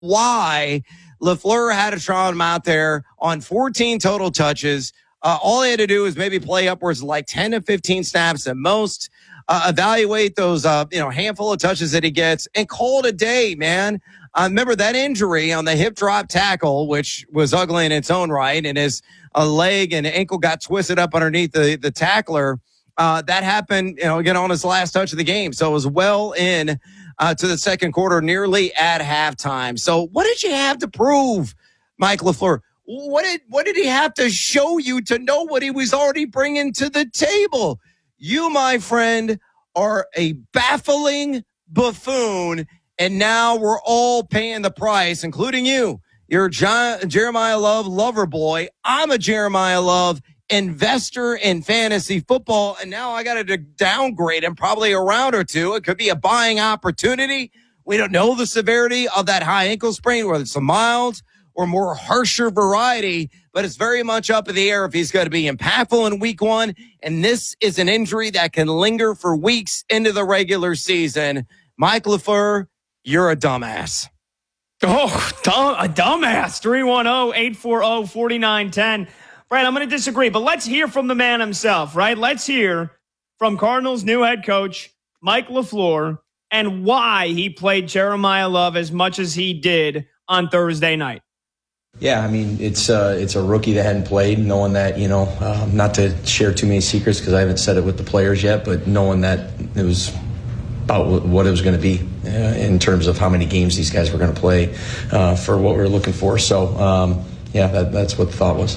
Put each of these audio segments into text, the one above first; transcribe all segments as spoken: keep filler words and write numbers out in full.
why LaFleur had to try him out there on fourteen total touches. Uh, all he had to do was maybe play upwards of like ten to fifteen snaps at most, uh, evaluate those, uh, you know, handful of touches that he gets and call it a day, man. Uh, remember that injury on the hip drop tackle, which was ugly in its own right, and his uh, leg and ankle got twisted up underneath the, the tackler. Uh, that happened, you know, again on his last touch of the game. So it was well in uh, to the second quarter, nearly at halftime. So what did you have to prove, Mike LaFleur? What did what did he have to show you to know what he was already bringing to the table? You, my friend, are a baffling buffoon, and now we're all paying the price, including you. You're John, Jeremiah Love lover boy. I'm a Jeremiah Love investor in fantasy football, and now I got to downgrade him probably a round or two. It could be a buying opportunity. We don't know the severity of that high ankle sprain, whether it's a mild or more harsher variety, but it's very much up in the air if he's going to be impactful in week one. And this is an injury that can linger for weeks into the regular season. Mike LaFleur, you're a dumbass. Oh, dumb, a dumbass. three one zero, eight four zero, four nine one zero. Right, I'm going to disagree, but let's hear from the man himself, right? Let's hear from Cardinals' new head coach, Mike LaFleur, and why he played Jeremiah Love as much as he did on Thursday night. Yeah, I mean, it's uh, it's a rookie that hadn't played, knowing that, you know, um, not to share too many secrets because I haven't said it with the players yet, but knowing that it was about what it was going to be uh, in terms of how many games these guys were going to play uh, for what we were looking for. So, um, yeah, that, that's what the thought was.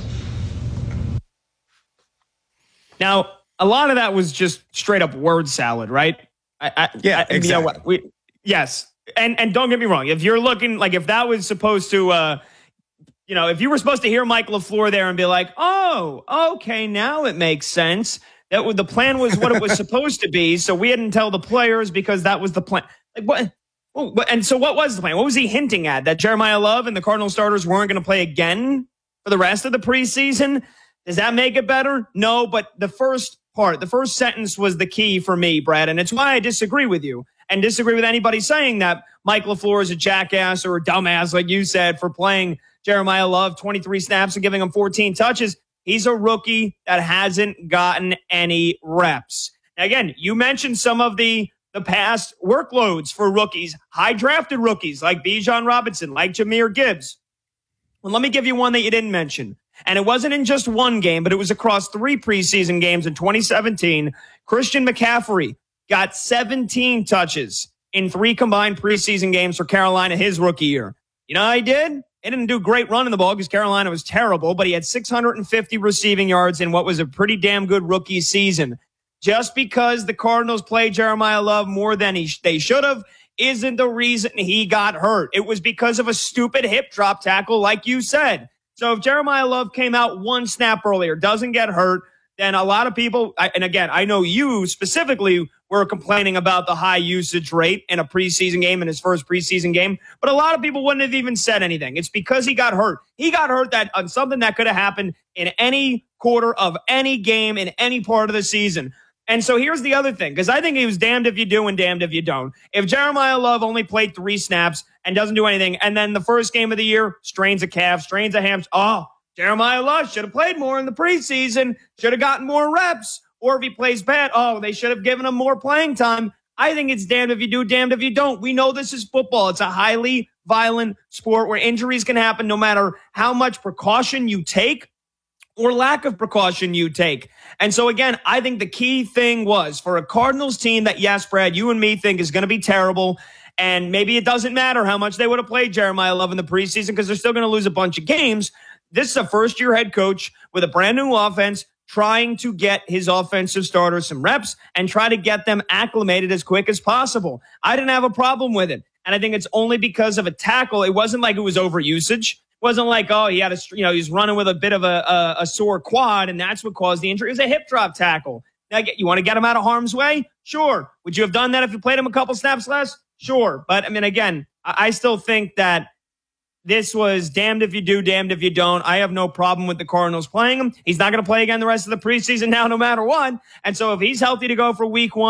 Now, a lot of that was just straight up word salad, right? I, I, yeah, I, exactly. You know what? We, yes. And and don't get me wrong. If you're looking, like if that was supposed to, uh, you know, if you were supposed to hear Mike LaFleur there and be like, oh, okay, now it makes sense. That would, the plan was what it was supposed to be. So we didn't tell the players because that was the plan. Like what? Oh, and so what was the plan? What was he hinting at? That Jeremiah Love and the Cardinal starters weren't going to play again for the rest of the preseason? Does that make it better? No, but the first part, the first sentence was the key for me, Brad, and it's why I disagree with you and disagree with anybody saying that Mike LaFleur is a jackass or a dumbass, like you said, for playing Jeremiah Love twenty-three snaps and giving him fourteen touches. He's a rookie that hasn't gotten any reps. Now, again, you mentioned some of the, the past workloads for rookies, high drafted rookies like Bijan Robinson, like Jahmyr Gibbs. Well, let me give you one that you didn't mention. And it wasn't in just one game, but it was across three preseason games in twenty seventeen. Christian McCaffrey got seventeen touches in three combined preseason games for Carolina his rookie year. You know how he did? He didn't do great running the ball because Carolina was terrible, but he had six hundred fifty receiving yards in what was a pretty damn good rookie season. Just because the Cardinals played Jeremiah Love more than he, they should have isn't the reason he got hurt. It was because of a stupid hip drop tackle, like you said. So if Jeremiah Love came out one snap earlier, doesn't get hurt, then a lot of people, and again, I know you specifically were complaining about the high usage rate in a preseason game, in his first preseason game, but a lot of people wouldn't have even said anything. It's because he got hurt. He got hurt that on something that could have happened in any quarter of any game in any part of the season. And so here's the other thing, because I think he was damned if you do and damned if you don't. If Jeremiah Love only played three snaps and doesn't do anything, and then the first game of the year strains a calf, strains a hamstring, oh, Jeremiah Love should have played more in the preseason, should have gotten more reps. Or if he plays bad, oh, they should have given him more playing time. I think it's damned if you do, damned if you don't. We know this is football. It's a highly violent sport where injuries can happen no matter how much precaution you take or lack of precaution you take. And so, again, I think the key thing was for a Cardinals team that, yes, Brad, you and me think is going to be terrible, and maybe it doesn't matter how much they would have played Jeremiah Love in the preseason because they're still going to lose a bunch of games. This is a first-year head coach with a brand-new offense trying to get his offensive starters some reps and try to get them acclimated as quick as possible. I didn't have a problem with it, and I think it's only because of a tackle. It wasn't like it was overusage. It wasn't like, oh, he had a, you know, he's running with a bit of a, a, a sore quad, and that's what caused the injury. It was a hip drop tackle. Now, you want to get him out of harm's way? Sure. Would you have done that if you played him a couple snaps less? Sure. But, I mean, again, I, I still think that this was damned if you do, damned if you don't. I have no problem with the Cardinals playing him. He's not going to play again the rest of the preseason now, no matter what. And so if he's healthy to go for week one,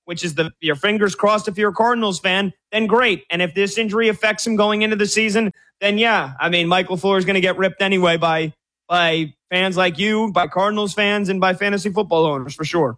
which is the your fingers crossed if you're a Cardinals fan, then great. And if this injury affects him going into the season, then yeah, I mean, Mike LaFleur is going to get ripped anyway by by fans like you, by Cardinals fans, and by fantasy football owners for sure.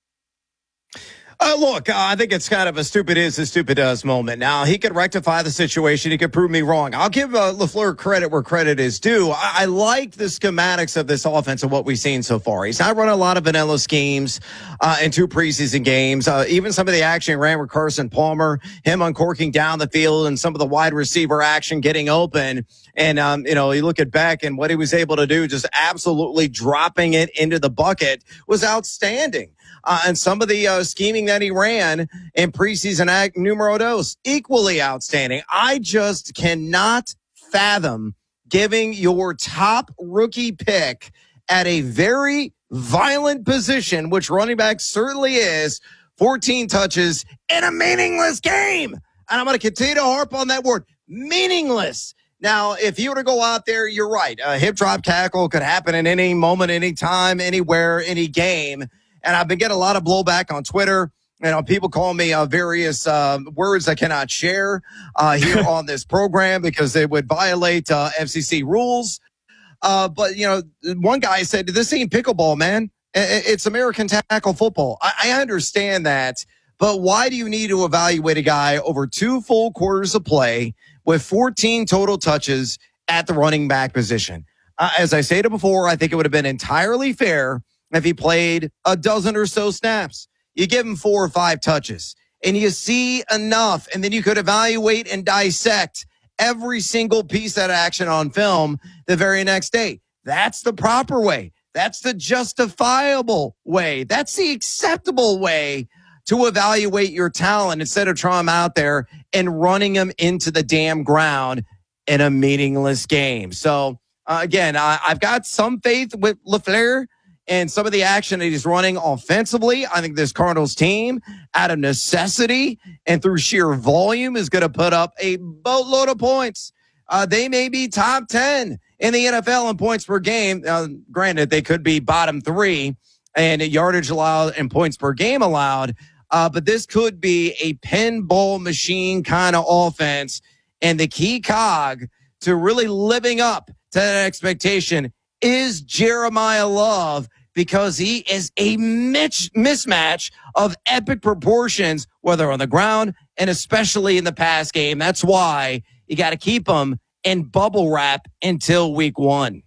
Uh, look, uh, I think it's kind of a stupid is a stupid does moment. Now, he could rectify the situation. He could prove me wrong. I'll give uh, LaFleur credit where credit is due. I, I like the schematics of this offense and what we've seen so far. He's not run a lot of vanilla schemes uh, in two preseason games. Uh, even some of the action he ran with Carson Palmer, him uncorking down the field and some of the wide receiver action getting open. And, um, you know, you look at Beck and what he was able to do, just absolutely dropping it into the bucket was outstanding. Uh, and some of the uh, scheming that he ran in preseason act numero dos, equally outstanding. I just cannot fathom giving your top rookie pick at a very violent position, which running back certainly is, fourteen touches in a meaningless game. And I'm going to continue to harp on that word, meaningless. Now, if you were to go out there, you're right. A hip drop tackle could happen in any moment, any time, anywhere, any game. And I've been getting a lot of blowback on Twitter. You know, people call me uh, various uh, words I cannot share uh, here on this program because they would violate uh, F C C rules. Uh, but, you know, one guy said, this ain't pickleball, man. It's American tackle football. I, I understand that. But why do you need to evaluate a guy over two full quarters of play with fourteen total touches at the running back position? Uh, as I stated before, I think it would have been entirely fair if he played a dozen or so snaps. You give him four or five touches and you see enough, and then you could evaluate and dissect every single piece of action on film the very next day. That's the proper way. That's the justifiable way. That's the acceptable way to evaluate your talent instead of throwing him out there and running him into the damn ground in a meaningless game. So, uh, again, I, I've got some faith with LaFleur and some of the action that he's running offensively. I think this Cardinals team, out of necessity and through sheer volume, is going to put up a boatload of points. Uh, they may be top ten in the N F L in points per game. Uh, granted, they could be bottom three in yardage allowed and points per game allowed. Uh, but this could be a pinball machine kind of offense. And the key cog to really living up to that expectation is Jeremiah Love, because he is a mitch, mismatch of epic proportions, whether on the ground and especially in the pass game. That's why you got to keep him in bubble wrap until week one.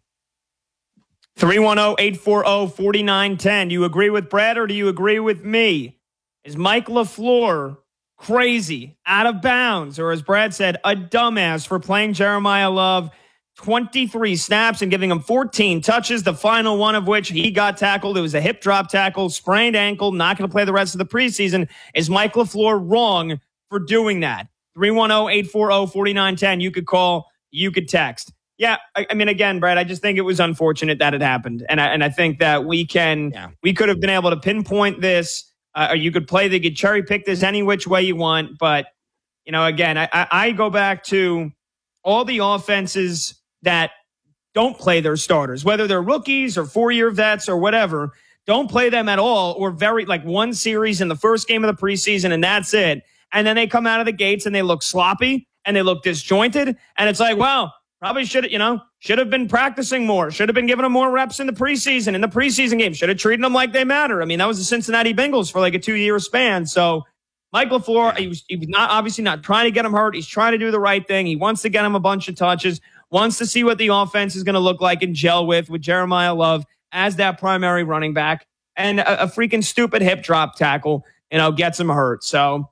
three one zero, eight four zero, four nine one zero. Do you agree with Brad or do you agree with me? Is Mike LaFleur crazy, out of bounds, or as Brad said, a dumbass for playing Jeremiah Love twenty-three snaps and giving him fourteen touches, the final one of which he got tackled? It was a hip drop tackle, sprained ankle, not going to play the rest of the preseason. Is Mike LaFleur wrong for doing that? three one zero, eight four zero, four nine one zero. You could call, you could text. Yeah, I, I mean, again, Brad, I just think it was unfortunate that it happened. And I, and I think that we can, yeah. we could have been able to pinpoint this. Uh, or you could play, they could cherry pick this any which way you want. But, you know, again, I, I, I go back to all the offenses that don't play their starters, whether they're rookies or four-year vets or whatever, don't play them at all, or very like one series in the first game of the preseason and that's it. And then they come out of the gates and they look sloppy and they look disjointed. And it's like, wow, probably should have, you know, should have been practicing more, should have been giving them more reps in the preseason, in the preseason game, should have treated them like they matter. I mean, that was the Cincinnati Bengals for like a two-year span. So Mike LaFleur, he was, he was not obviously not trying to get him hurt. He's trying to do the right thing. He wants to get him a bunch of touches, wants to see what the offense is going to look like and gel with, with Jeremiah Love as that primary running back. And a, a freaking stupid hip drop tackle, you know, gets him hurt. So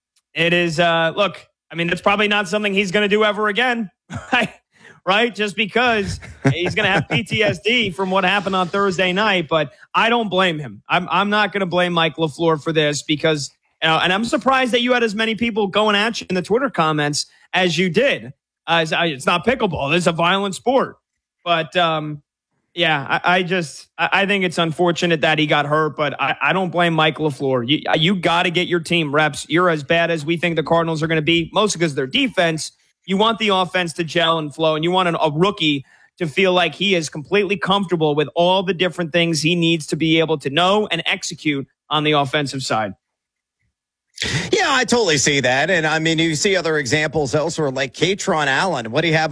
it is, uh, look, I mean, that's probably not something he's going to do ever again, right? Right? Just because he's going to have P T S D from what happened on Thursday night. But I don't blame him. I'm I'm not going to blame Mike LaFleur for this because, you know, and I'm surprised that you had as many people going at you in the Twitter comments as you did. Uh, it's not pickleball. It's a violent sport. But, um, yeah, I, I just I, I think it's unfortunate that he got hurt, but I, I don't blame Mike LaFleur. You, you got to get your team reps. You're as bad as we think the Cardinals are going to be, mostly because of their defense. You want the offense to gel and flow, and you want an, a rookie to feel like he is completely comfortable with all the different things he needs to be able to know and execute on the offensive side. Yeah, I totally see that. And I mean, you see other examples elsewhere, like Katron Allen. What do you have